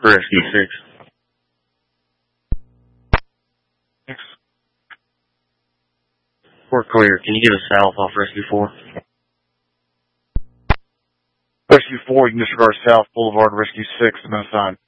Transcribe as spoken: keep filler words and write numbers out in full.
Rescue six. Six. We're clear. Can you give us south off Rescue four? Rescue four, you can disregard South Boulevard, Rescue six, no sign.